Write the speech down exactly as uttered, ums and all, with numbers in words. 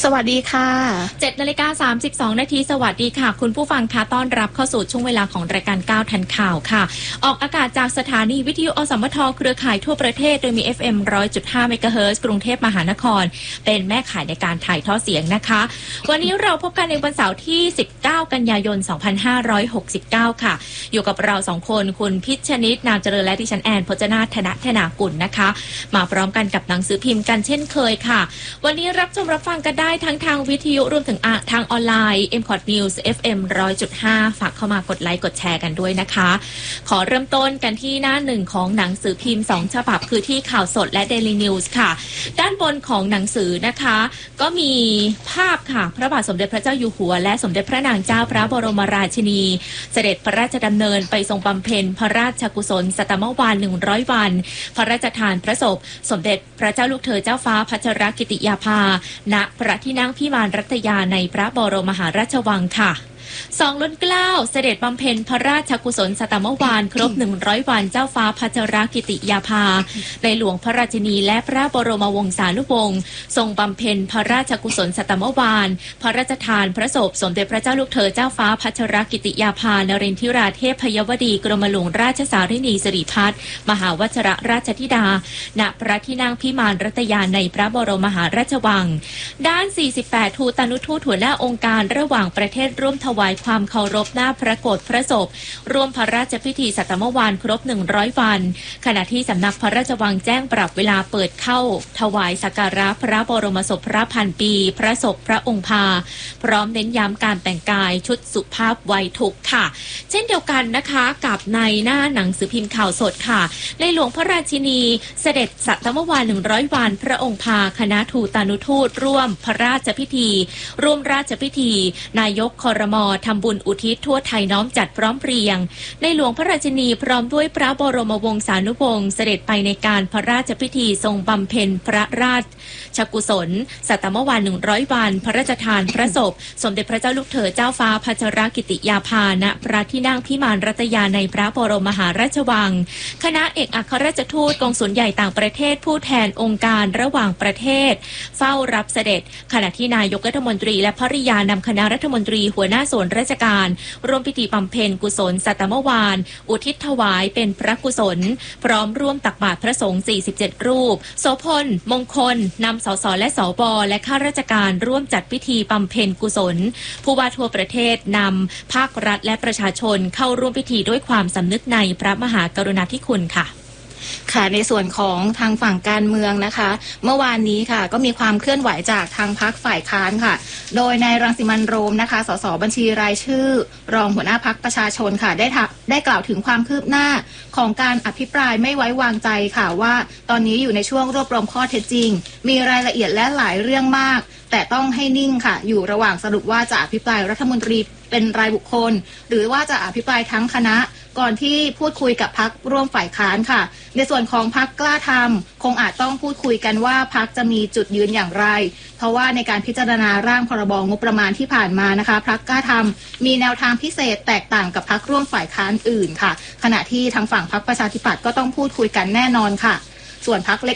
สวัสดีค่ะเจ็ดนาฬิกาสามสิบสองนาทีสวัสดีค่ะคุณผู้ฟังคะต้อนรับเข้าสู่ช่วงเวลาของรายการก้าวทันข่าวค่ะออกอากาศจากสถานีวิทยุอสมทเครือข่ายทั่วประเทศโดยมี เอฟ เอ็ม หนึ่งร้อยจุดห้า เมกะเฮิรตซ์กรุงเทพมหานครเป็นแม่ข่ายในการถ่ายทอดเสียงนะคะวันนี้เราพบกันในวันเสาร์ที่สิบเก้ากันยายนสองพันห้าร้อยหกสิบเก้าค่ะอยู่กับเราสองคนคุณพิชนิดนามเจริญและดิฉันแอนพจนาถธนธนากุลนะคะมาพร้อมกันกับหนังสือพิมพ์กันเช่นเคยค่ะวันนี้รับชมรับฟังกันได้ทั้งทางวิทยุรวมถึงทางออนไลน์ เอ็ม คอท News เอฟ เอ็ม หนึ่งร้อยจุดห้า ฝากเข้ามากดไลค์กดแชร์กันด้วยนะคะขอเริ่มต้นกันที่หน้าหนึ่งของหนังสือพิมพ์สองฉบับคือที่ข่าวสดและ Daily News ค่ะด้านบนของหนังสือนะคะก็มีภาพค่ะพระบาทสมเด็จพระเจ้าอยู่หัวและสมเด็จพระนางเจ้าพระบรมราชินีเสด็จพระราชดำเนินไปทรงบำเพ็ญพระราชกุศลสัตมวาลหนึ่งร้อยวันพระราชทานพระศพสมเด็จพระเจ้าลูกเธอเจ้าฟ้าพัชรกิติยาภาณพระที่นั่งพิมานรัตยาในพระบรมมหาราชวังค่ะสองล้นเกล้าเสด็จบำเพ็ญพระราชกุศลสัตมวาลครบหนึ่งร้อยวันเจ้าฟ้าพัชรกิติยาภาในหลวงพระราชินีและพระบรมวงศานุวงศ์ทรงบำเพ็ญพระราชกุศลสัตมวาลพระราชทานพระศพสมเด็จพระเจ้าลูกเธอเจ้าฟ้าพัชรกิติยาภานรินทิราเทพยวดีกรมหลวงราชสารินีสิริพัฒน์มหาวชรราชธิดาณพระที่นั่งพิมานรัตยาในพระบรมมหาราชวังด้านสี่สิบแปดทูตานุทูตหัวหน้าองค์การระหว่างประเทศร่วมถวายความเคารพหน้าพระโกฐพระศพร่วมพระราชพิธีสัตมวาลครบหนึ่งร้อยวันขณะที่สำนักพระราชวังแจ้งปรับเวลาเปิดเข้าถวายสักการะพระบรมศพพระพันปีพระศพพระองค์พาพร้อมเน้นย้ำการแต่งกายชุดสุภาพไวยทุกข์ค่ะเช่นเดียวกันนะคะกับในหน้าหนังสือพิมพ์ข่าวสดค่ะในหลวงพระราชินีเสด็จสัตมวาลหนึ่งร้อยวันพระองค์พาคณะทูตานุทูตร่วมพระราชพิธีร่วมราชพิธีนายกครม.ทำบุญอุทิศทั่วไทยน้อมจัดพร้อมเพรียงในหลวงพระราชินีพร้อมด้วยพระบรมวงศานุวงศ์เสด็จไปในการพระราชพิธีทรงบำเพ็ญพระราชกุศลสัตมวาลหนึ่งร้อยวันพระราชทานพระศพสมเด็จพระเจ้าลูกเธอเจ้าฟ้าพัชรกิติยาภาณพระที่นั่งพิมานรัตยาในพระบรมมหาราชวังคณะเอกอัครราชทูตกองสุลใหญ่ต่างประเทศผู้แทนองค์การระหว่างประเทศเฝ้ารับเสด็จขณะที่นายกรัฐมนตรีและภริยานำคณะรัฐมนตรีหัวหน้าส่วนราชการร่วมพิธีบำเพ็ญกุศลสัตมวาลอุทิศถวายเป็นพระกุศลพร้อมร่วมตักบาตรพระสงฆ์สี่สิบเจ็ดรูปโสพลมงคลนำสสและสบและข้าราชการร่วมจัดพิธีบำเพ็ญกุศลผู้ว่าทั่วประเทศนำภาครัฐและประชาชนเข้าร่วมพิธีด้วยความสำนึกในพระมหากรุณาธิคุณค่ะค่ะในส่วนของทางฝั่งการเมืองนะคะเมื่อวานนี้ค่ะก็มีความเคลื่อนไหวจากทางพรรคฝ่ายค้านค่ะโดยนายรังสิมันต์โรมนะคะสสบัญชีรายชื่อรองหัวหน้าพรรคประชาชนค่ะได้ได้กล่าวถึงความคืบหน้าของการอภิปรายไม่ไว้วางใจค่ะว่าตอนนี้อยู่ในช่วงรวบรวมข้อเท็จจริงมีรายละเอียดและหลายเรื่องมากแต่ต้องให้นิ่งค่ะอยู่ระหว่างสรุปว่าจะอภิปรายรัฐมนตรีเป็นรายบุคคลหรือว่าจะอภิปรายทั้งคณะก่อนที่พูดคุยกับพรรคร่วมฝ่ายค้านค่ะในส่วนของพรรคกล้าทำคงอาจต้องพูดคุยกันว่าพรรคจะมีจุดยืนอย่างไรเพราะว่าในการพิจารณาร่างพรบงบประมาณที่ผ่านมานะคะพรรคกล้าทำมีแนวทางพิเศษแตกต่างกับพรรคร่วมฝ่ายค้านอื่นค่ะขณะที่ทางฝั่งพรรคประชาธิปัตย์ก็ต้องพูดคุยกันแน่นอนค่ะส่วนพรรคเ